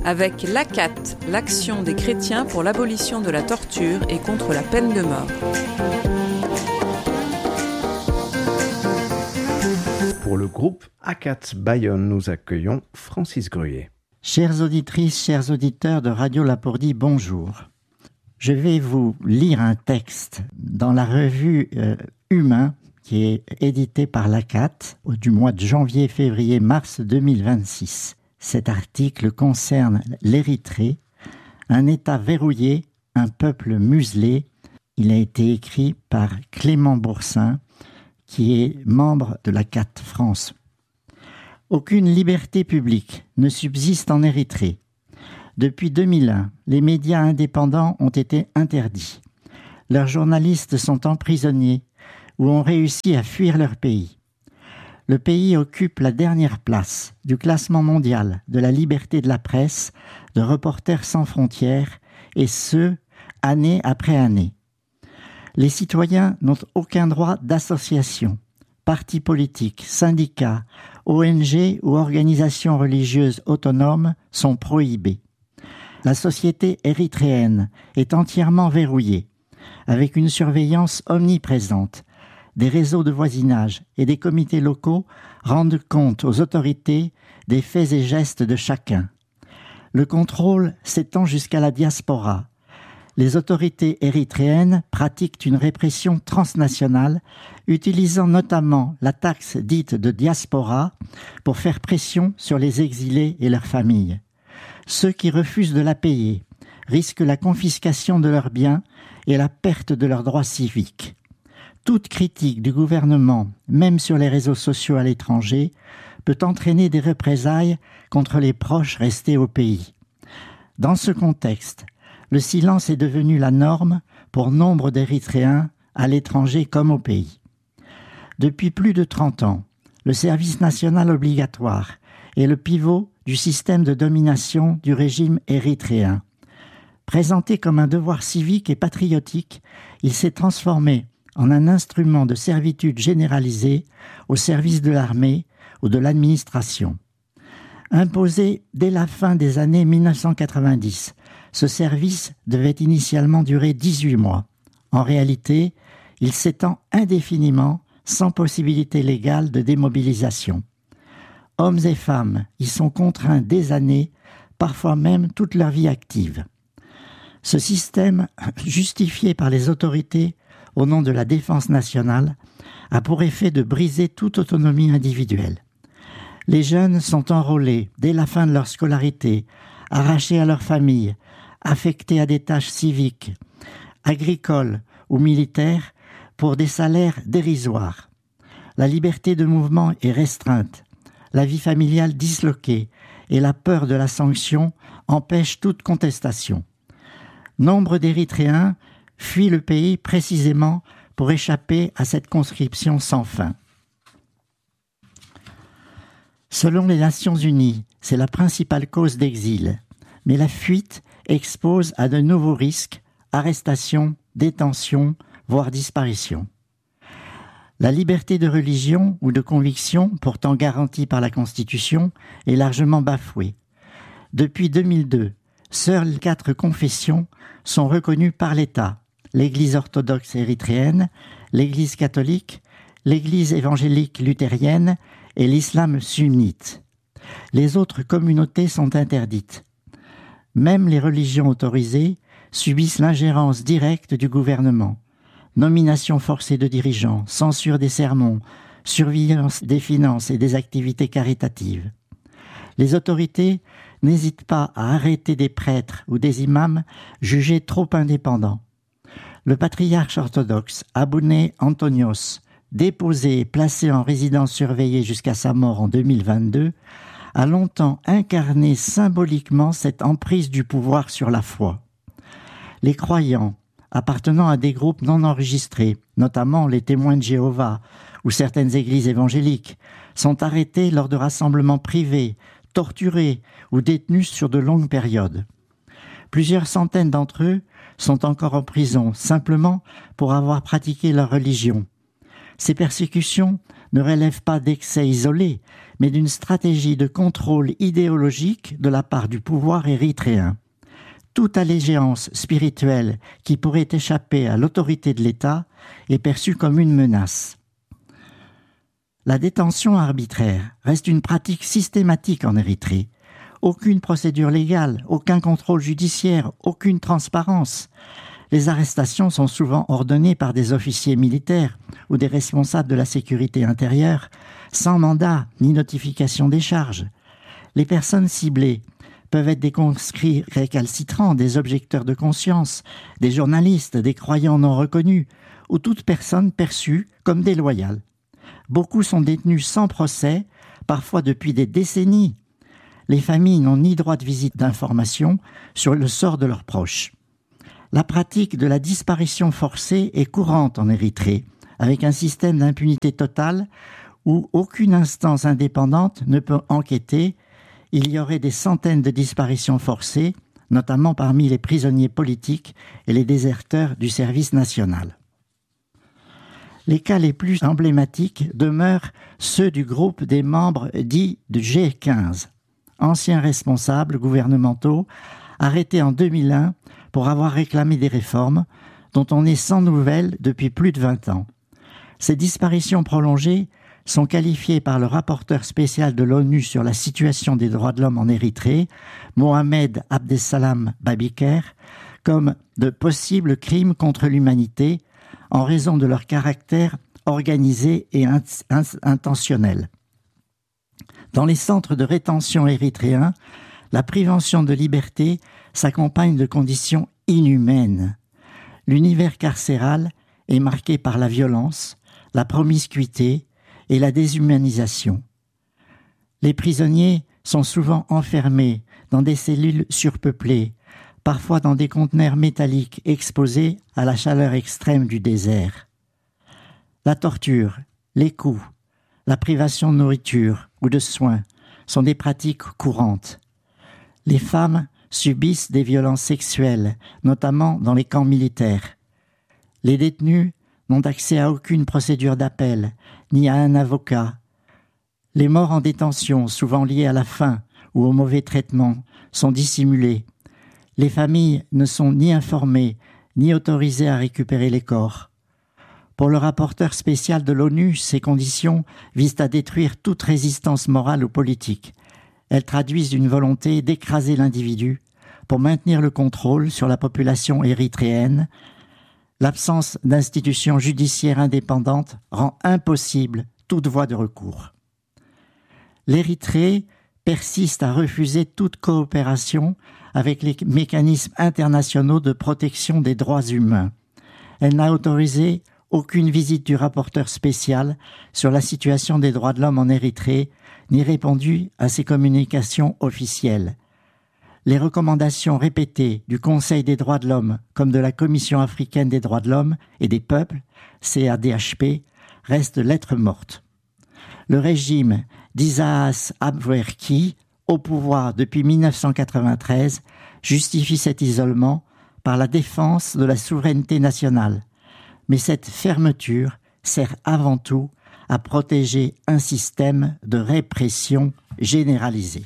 avec l'ACAT, l'Action des chrétiens pour l'abolition de la torture et contre la peine de mort. Pour le groupe ACAT Bayonne, nous accueillons Francis Gruyer. Chères auditrices, chers auditeurs de Radio Lapourdie, bonjour. Je vais vous lire un texte dans la revue Humain, qui est édité par l'ACAT du mois de janvier, février, mars 2026. Cet article concerne l'Érythrée, un État verrouillé, un peuple muselé. Il a été écrit par Clément Boursin, qui est membre de l'ACAT France. Aucune liberté publique ne subsiste en Érythrée. Depuis 2001, les médias indépendants ont été interdits. Leurs journalistes sont emprisonnés ou ont réussi à fuir leur pays. Le pays occupe la dernière place du classement mondial de la liberté de la presse de Reporters sans frontières, et ce, année après année. Les citoyens n'ont aucun droit d'association. Partis politiques, syndicats, ONG ou organisations religieuses autonomes sont prohibés. La société érythréenne est entièrement verrouillée, avec une surveillance omniprésente. Des réseaux de voisinage et des comités locaux rendent compte aux autorités des faits et gestes de chacun. Le contrôle s'étend jusqu'à la diaspora. Les autorités érythréennes pratiquent une répression transnationale, utilisant notamment la taxe dite de diaspora pour faire pression sur les exilés et leurs familles. Ceux qui refusent de la payer risquent la confiscation de leurs biens et la perte de leurs droits civiques. Toute critique du gouvernement, même sur les réseaux sociaux à l'étranger, peut entraîner des représailles contre les proches restés au pays. Dans ce contexte, le silence est devenu la norme pour nombre d'Érythréens à l'étranger comme au pays. Depuis plus de 30 ans, le service national obligatoire est le pivot du système de domination du régime érythréen. Présenté comme un devoir civique et patriotique, il s'est transformé en un instrument de servitude généralisée au service de l'armée ou de l'administration. Imposé dès la fin des années 1990, ce service devait initialement durer 18 mois. En réalité, il s'étend indéfiniment sans possibilité légale de démobilisation. Hommes et femmes y sont contraints des années, parfois même toute leur vie active. Ce système, justifié par les autorités au nom de la défense nationale, a pour effet de briser toute autonomie individuelle. Les jeunes sont enrôlés dès la fin de leur scolarité, arrachés à leur famille, affectés à des tâches civiques, agricoles ou militaires pour des salaires dérisoires. La liberté de mouvement est restreinte, la vie familiale disloquée et la peur de la sanction empêchent toute contestation. Nombre d'Érythréens fuient le pays précisément pour échapper à cette conscription sans fin. Selon les Nations Unies, c'est la principale cause d'exil, mais la fuite expose à de nouveaux risques, arrestations, détentions, voire disparitions. La liberté de religion ou de conviction, pourtant garantie par la Constitution, est largement bafouée. Depuis 2002, seules 4 confessions sont reconnues par l'État: l'Église orthodoxe érythréenne, l'Église catholique, l'Église évangélique luthérienne et l'islam sunnite. Les autres communautés sont interdites. Même les religions autorisées subissent l'ingérence directe du gouvernement. Nomination forcée de dirigeants, censure des sermons, surveillance des finances et des activités caritatives. Les autorités n'hésitent pas à arrêter des prêtres ou des imams jugés trop indépendants. Le patriarche orthodoxe Abouné Antonios, déposé et placé en résidence surveillée jusqu'à sa mort en 2022, a longtemps incarné symboliquement cette emprise du pouvoir sur la foi. Les croyants, appartenant à des groupes non enregistrés, notamment les témoins de Jéhovah ou certaines églises évangéliques, sont arrêtés lors de rassemblements privés, torturés ou détenus sur de longues périodes. Plusieurs centaines d'entre eux sont encore en prison, simplement pour avoir pratiqué leur religion. Ces persécutions ne relève pas d'excès isolés, mais d'une stratégie de contrôle idéologique de la part du pouvoir érythréen. Toute allégeance spirituelle qui pourrait échapper à l'autorité de l'État est perçue comme une menace. La détention arbitraire reste une pratique systématique en Érythrée. Aucune procédure légale, aucun contrôle judiciaire, aucune transparence. Les arrestations sont souvent ordonnées par des officiers militaires ou des responsables de la sécurité intérieure, sans mandat ni notification des charges. Les personnes ciblées peuvent être des conscrits récalcitrants, des objecteurs de conscience, des journalistes, des croyants non reconnus, ou toute personne perçue comme déloyale. Beaucoup sont détenus sans procès, parfois depuis des décennies. Les familles n'ont ni droit de visite d'information sur le sort de leurs proches. La pratique de la disparition forcée est courante en Érythrée, avec un système d'impunité totale où aucune instance indépendante ne peut enquêter. Il y aurait des centaines de disparitions forcées, notamment parmi les prisonniers politiques et les déserteurs du service national. Les cas les plus emblématiques demeurent ceux du groupe des membres dits du G15, anciens responsables gouvernementaux arrêtés en 2001 pour avoir réclamé des réformes dont on est sans nouvelles depuis plus de 20 ans. Ces disparitions prolongées sont qualifiées par le rapporteur spécial de l'ONU sur la situation des droits de l'homme en Érythrée, Mohamed Abdessalam Babiker, comme de possibles crimes contre l'humanité en raison de leur caractère organisé et intentionnel. Dans les centres de rétention érythréens, la privation de liberté s'accompagne de conditions inhumaines. L'univers carcéral est marqué par la violence, la promiscuité et la déshumanisation. Les prisonniers sont souvent enfermés dans des cellules surpeuplées, parfois dans des conteneurs métalliques exposés à la chaleur extrême du désert. La torture, les coups, la privation de nourriture ou de soins sont des pratiques courantes. Les femmes subissent des violences sexuelles, notamment dans les camps militaires. Les détenus n'ont accès à aucune procédure d'appel, ni à un avocat. Les morts en détention, souvent liées à la faim ou au mauvais traitement, sont dissimulées. Les familles ne sont ni informées, ni autorisées à récupérer les corps. Pour le rapporteur spécial de l'ONU, ces conditions visent à détruire toute résistance morale ou politique. Elles traduisent une volonté d'écraser l'individu pour maintenir le contrôle sur la population érythréenne. L'absence d'institutions judiciaires indépendantes rend impossible toute voie de recours. L'Érythrée persiste à refuser toute coopération avec les mécanismes internationaux de protection des droits humains. Elle n'a autorisé aucune visite du rapporteur spécial sur la situation des droits de l'homme en Érythrée, ni répondu à ses communications officielles. Les recommandations répétées du Conseil des droits de l'homme comme de la Commission africaine des droits de l'homme et des peuples, CADHP, restent lettres mortes. Le régime d'Isaias Afwerki, au pouvoir depuis 1993, justifie cet isolement par la défense de la souveraineté nationale. Mais cette fermeture sert avant tout à protéger un système de répression généralisée.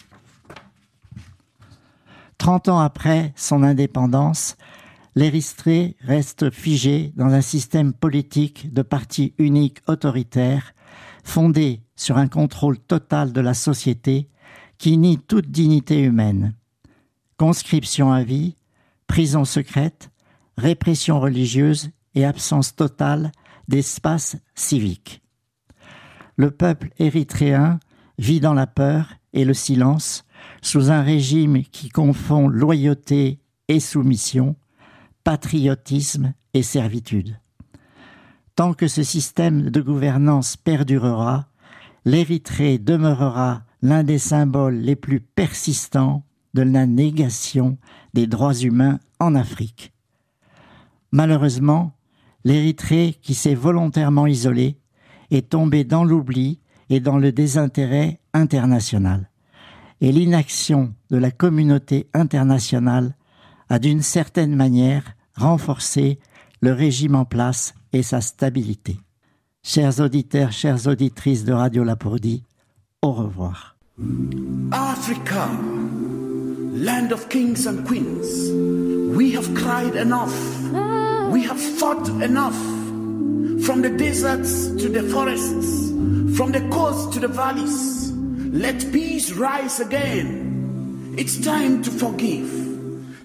30 ans après son indépendance, l'Érythrée reste figée dans un système politique de parti unique autoritaire, fondé sur un contrôle total de la société qui nie toute dignité humaine. Conscription à vie, prison secrète, répression religieuse et absence totale d'espace civique. Le peuple érythréen vit dans la peur et le silence, sous un régime qui confond loyauté et soumission, patriotisme et servitude. Tant que ce système de gouvernance perdurera, l'Érythrée demeurera l'un des symboles les plus persistants de la négation des droits humains en Afrique. Malheureusement, l'Érythrée, qui s'est volontairement isolée, est tombée dans l'oubli et dans le désintérêt international. Et l'inaction de la communauté internationale a d'une certaine manière renforcé le régime en place et sa stabilité. Chers auditeurs, chères auditrices de Radio Lapourdie, au revoir. Africa, land of kings and queens, we have cried enough, we have fought enough, from the deserts to the forests, from the coast to the valleys. Let peace rise again. It's time to forgive.